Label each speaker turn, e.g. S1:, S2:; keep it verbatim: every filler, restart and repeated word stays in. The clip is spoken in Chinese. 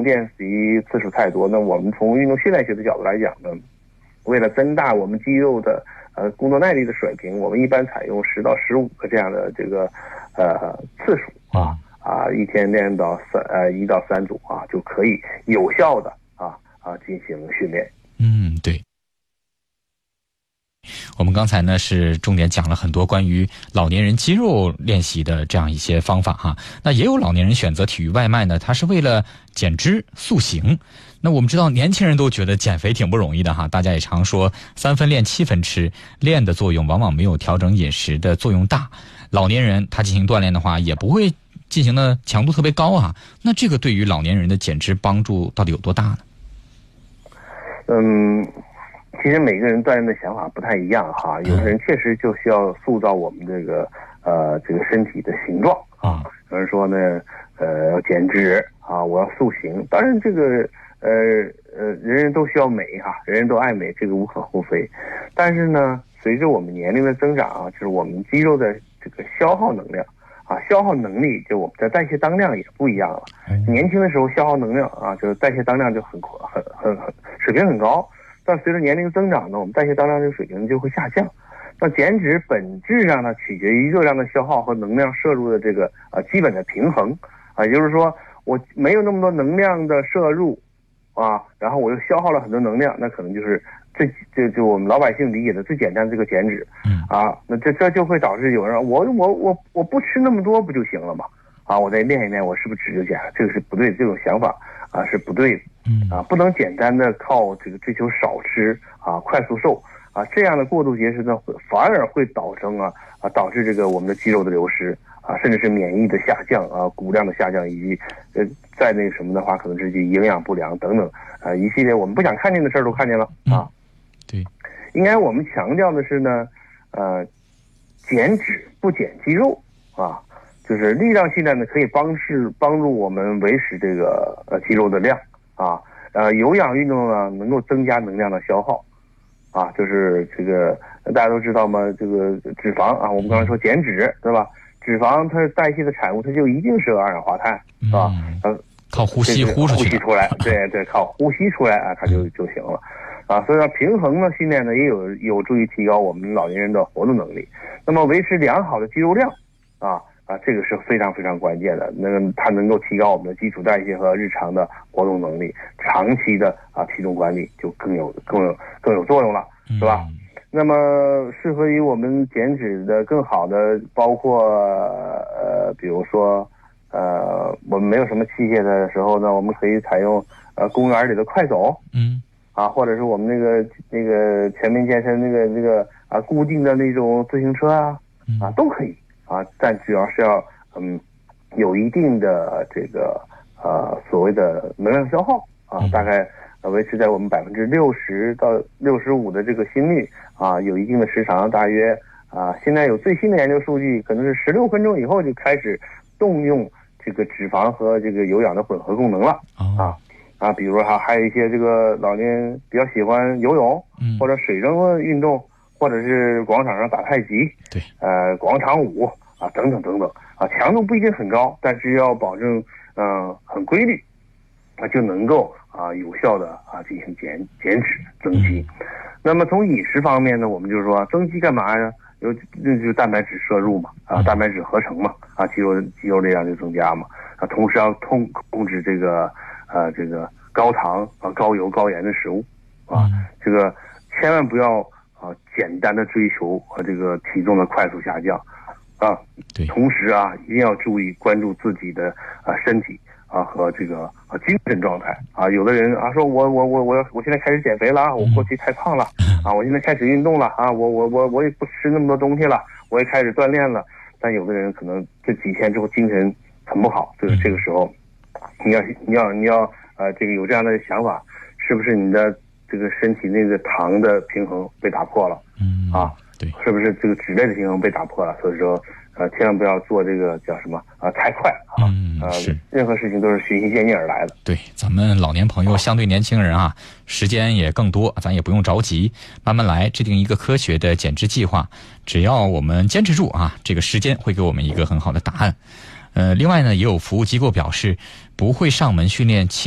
S1: 练习次数太多，那我们从运动训练学的角度来讲呢，为了增大我们肌肉的呃工作耐力的水平，我们一般采用十到十五个这样的这个呃次数啊啊，一天练到三呃一到三组啊，就可以有效的啊啊进行训练。
S2: 嗯，对。我们刚才呢是重点讲了很多关于老年人肌肉练习的这样一些方法哈。那也有老年人选择体育外卖呢，他是为了减脂塑形。那我们知道年轻人都觉得减肥挺不容易的哈，大家也常说三分练七分吃，练的作用往往没有调整饮食的作用大。老年人他进行锻炼的话，也不会进行的强度特别高啊。那这个对于老年人的减脂帮助到底有多大呢？
S1: 嗯。其实每个人锻炼的想法不太一样哈，有的人确实就需要塑造我们这个呃这个身体的形状啊，有人说呢呃要减脂啊，我要塑形。当然这个呃呃人人都需要美哈，人人都爱美，这个无可厚非。但是呢，随着我们年龄的增长啊，就是我们肌肉的这个消耗能量啊，消耗能力就我们的代谢当量也不一样了。年轻的时候消耗能量啊，就是代谢当量就很很很很水平很高。但随着年龄增长呢，我们代谢当量这个水平就会下降。那减脂本质上呢，取决于热量的消耗和能量摄入的这个呃基本的平衡啊，也就是说我没有那么多能量的摄入啊，然后我又消耗了很多能量，那可能就是最就就我们老百姓理解的最简单的这个减脂啊，那这这就会导致有人说我我我我不吃那么多不就行了吗？啊，我再练一练，我是不是脂就减了？这个是不对，这种想法啊是不对的。嗯啊，不能简单的靠这个追求少吃啊，快速瘦啊，这样的过度节食呢，反而会导成啊啊导致这个我们的肌肉的流失啊，甚至是免疫的下降啊，骨量的下降，以及呃再那个什么的话，可能是营养不良等等啊一系列我们不想看见的事儿都看见了啊。
S2: 对，
S1: 应该我们强调的是呢，呃，减脂不减肌肉啊。就是力量训练呢，可以帮是帮助我们维持这个呃肌肉的量啊，呃有氧运动呢能够增加能量的消耗，啊，就是这个大家都知道嘛，这个脂肪啊，我们刚才说减脂对吧？脂肪它代谢的产物，它就一定是二氧化碳，是吧？呃、嗯，
S2: 靠呼吸呼出去，
S1: 呼吸出来，对对，靠呼吸出来啊，它就就行了，啊，所以呢，平衡的训练呢也有有助于提高我们老年人的活动能力，那么维持良好的肌肉量，啊。啊，这个是非常非常关键的。那个它能够提高我们的基础代谢和日常的活动能力，长期的啊体重管理就更有更有更有作用了，是吧？嗯、那么适合于我们减脂的更好的，包括呃，比如说呃，我们没有什么器械的时候呢，我们可以采用呃公园里的快走，嗯，啊，或者是我们那个那个全民健身那个那个啊固定的那种自行车啊，啊都可以。啊，但主要是要嗯有一定的这个呃所谓的能量消耗啊，大概呃维持在我们百分之六十到六十五的这个心率啊，有一定的时长，大约啊现在有最新的研究数据，可能是十六分钟以后就开始动用这个脂肪和这个有氧的混合功能了啊啊，比如说哈，还有一些这个老年比较喜欢游泳或者水上运动。或者是广场上打太极，
S2: 对，
S1: 呃，广场舞啊，等等等等啊，强度不一定很高，但是要保证嗯、呃、很规律，啊就能够啊有效的啊进行减减脂增肌。嗯、那么从饮食方面呢，我们就是说增肌干嘛呀？有那就是蛋白质摄入嘛，啊，蛋白质合成嘛，啊，肌肉肌肉力量就增加嘛，啊，同时要控控制这个呃这个高糖啊、高油、高盐的食物，啊，嗯、这个千万不要。啊，简单的追求和这个体重的快速下降，啊，对，同时啊，一定要注意关注自己的啊身体啊和这个啊精神状态啊。有的人啊说我我我我要我现在开始减肥了，我过去太胖了啊，我现在开始运动了啊，我我我我也不吃那么多东西了，我也开始锻炼了。但有的人可能这几天之后精神很不好，就是这个时候，你要你要你要呃这个有这样的想法，是不是你的？这个身体那个糖的平衡被打破了，嗯啊，对，是不是这个脂类的平衡被打破了？所以说，呃，千万不要做这个叫什么啊，太快啊，嗯，呃，是，任何事情都是循序渐进而来的。
S2: 对，咱们老年朋友相对年轻人啊，时间也更多，咱也不用着急，慢慢来，制定一个科学的减脂计划。只要我们坚持住啊，这个时间会给我们一个很好的答案。呃，另外呢，也有服务机构表示不会上门训练。